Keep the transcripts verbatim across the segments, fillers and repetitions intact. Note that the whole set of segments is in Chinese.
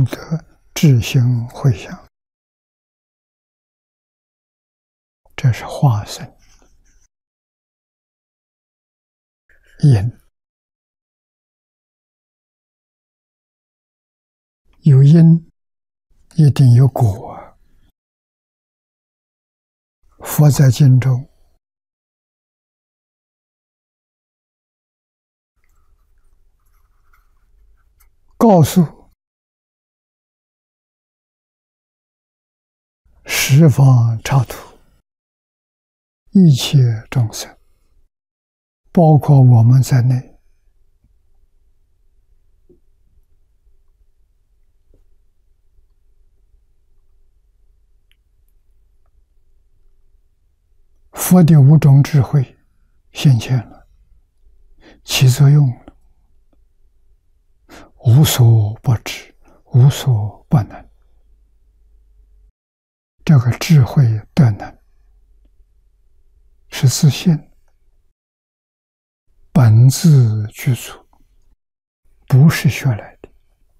得智心回向，这是化身因。有因一定有果。佛在经中告诉十方刹土一切众生，包括我们在内，佛的五种智慧现前了，起作用了，无所不知，无所不能。这个智慧德能是自性，本自具足，不是学来的。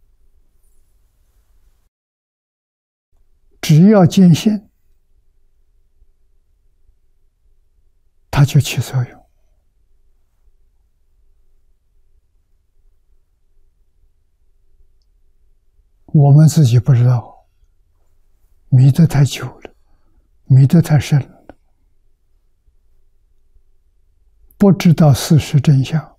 只要坚信，它就起作用。我们自己不知道，迷得太久了，迷得太深了，不知道事实真相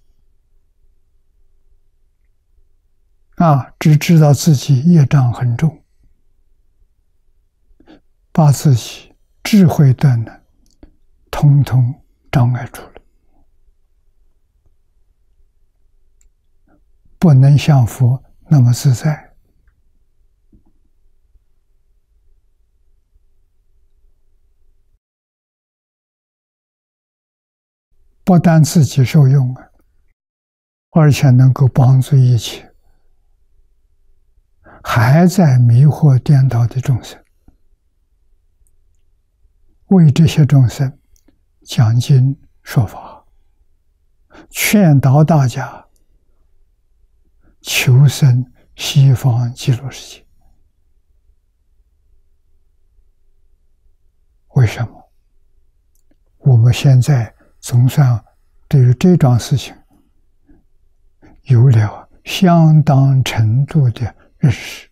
啊，只知道自己业障很重，把自己智慧德能统统障碍住了，不能像佛那么自在。不但自己受用啊，而且能够帮助一切还在迷惑颠倒的众生，为这些众生讲经说法，劝导大家求生西方极乐世界。为什么？我们现在总算对于这桩事情有了相当程度的认识。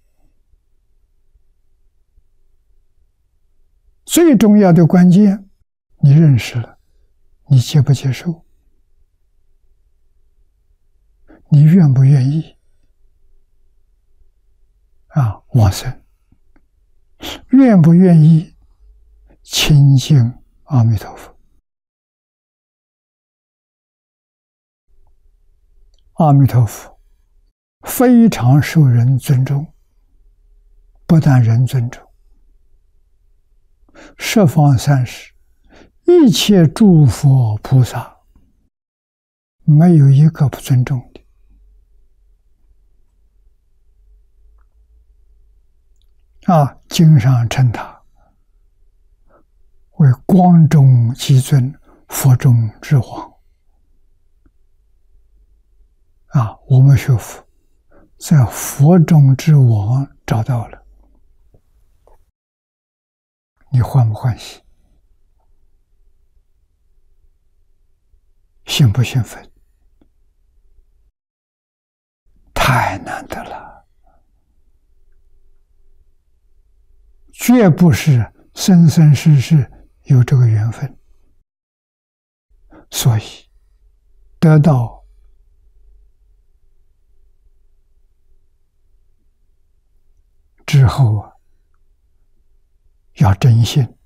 最重要的关键，你认识了，你接不接受？你愿不愿意啊往生？愿不愿意亲近阿弥陀佛？阿弥陀佛非常受人尊重，不但人尊重，十方三世一切诸佛菩萨没有一个不尊重的。啊，经上称他为光中极尊，佛中之王。啊，我们学佛在佛中之王找到了，你欢不欢喜？兴不兴奋？太难得了，绝不是生生世世有这个缘分，所以得到之后啊，要真心，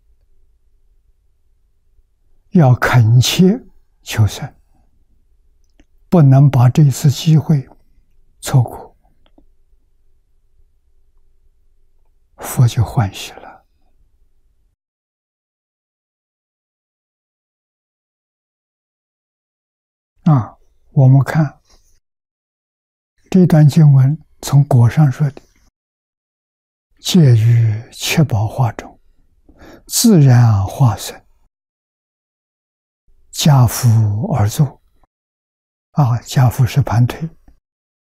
要恳切求生，不能把这次机会错过，佛就欢喜了。啊，我们看这段经文从果上说的，介于七宝化中，自然化身，家父而坐。啊，家父是盘腿，